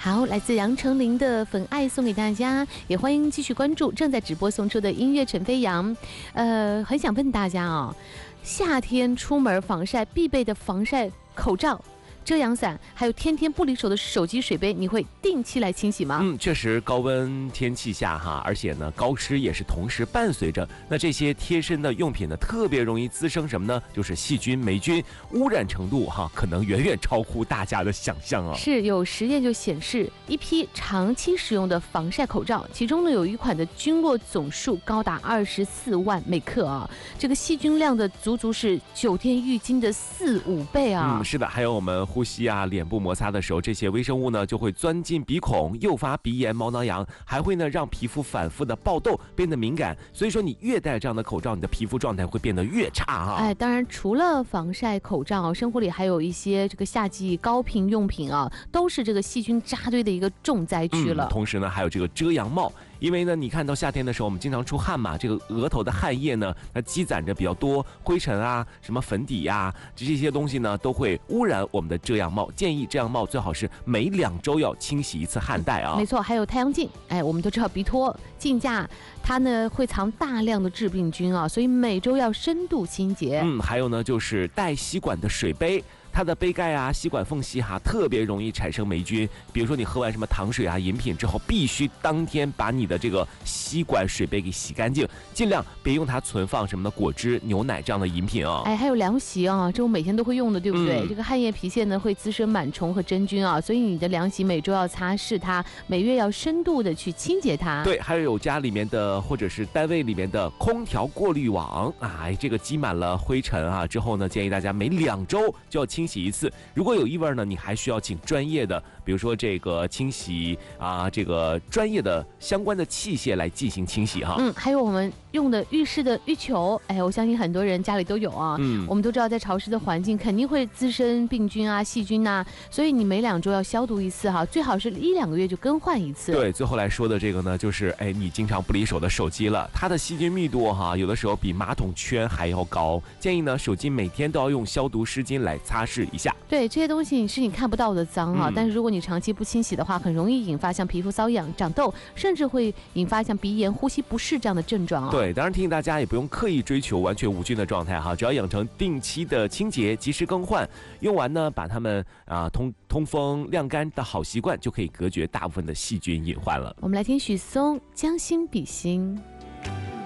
好，来自杨丞琳的《粉爱》送给大家，也欢迎继续关注正在直播送出的音乐陈飞扬。很想问大家哦，夏天出门防晒必备的防晒口罩、遮阳伞，还有天天不离手的手机水杯，你会定期来清洗吗？ 确实高温天气下哈，而且呢高湿也是同时伴随着。那这些贴身的用品呢，特别容易滋生什么呢？就是细菌、霉菌，污染程度可能远远超乎大家的想象啊。 是有实验就显示，一批长期使用的防晒口罩，其中呢有一款的菌落总数高达24万每克啊，这个细菌量的足足是酒店浴巾的4-5倍啊。 是的，还有我们呼吸啊、脸部摩擦的时候，这些微生物呢就会钻进鼻孔，诱发鼻炎、毛囊痒，还会呢让皮肤反复的爆痘，变得敏感。所以说你越戴这样的口罩，你的皮肤状态会变得越差啊。 当然除了防晒口罩，生活里还有一些这个夏季高频用品啊，都是这个细菌扎堆的一个重灾区了。 同时呢，还有这个遮阳帽。因为呢，你看到夏天的时候，我们经常出汗嘛，这个额头的汗液呢，它积攒着比较多灰尘啊，什么粉底呀，这些东西呢，都会污染我们的遮阳帽。建议遮阳帽最好是每2周要清洗一次汗带啊。 没错，还有太阳镜，我们都知道鼻托镜架，它呢会藏大量的致病菌啊，所以每周要深度清洁。 还有呢，就是带吸管的水杯。它的杯盖啊、吸管缝隙特别容易产生霉菌。比如说你喝完什么糖水啊、饮品之后，必须当天把你的这个吸管水杯给洗干净，尽量别用它存放什么的果汁、牛奶这样的饮品啊。 还有凉席啊，这我每天都会用的，对不对？这个汗液皮屑呢会滋生螨虫和真菌啊，所以你的凉席每周要擦拭它，每月要深度的去清洁它。 对，还有家里面的或者是单位里面的空调过滤网这个积满了灰尘之后呢，建议大家每2周就要清洗一次。如果有异味呢，你还需要请专业的，比如说这个清洗这个专业的相关的器械来进行清洗还有我们用的浴室的浴球，我相信很多人家里都有啊。我们都知道在潮湿的环境肯定会滋生病菌啊、细菌啊，所以你每2周要消毒一次最好是1-2个月就更换一次。 对，最后来说的这个呢，就是你经常不离手的手机了，它的细菌密度有的时候比马桶圈还要高，建议呢手机每天都要用消毒湿巾来擦拭一下。 对，这些东西是你看不到的脏但是如果你长期不清洗的话，很容易引发像皮肤瘙痒、长痘，甚至会引发像鼻炎、呼吸不适这样的症状对，当然提醒大家也不用刻意追求完全无菌的状态只要养成定期的清洁、及时更换，用完呢把它们通风晾干的好习惯，就可以隔绝大部分的细菌隐患了。 我们来听许嵩《将心比心》。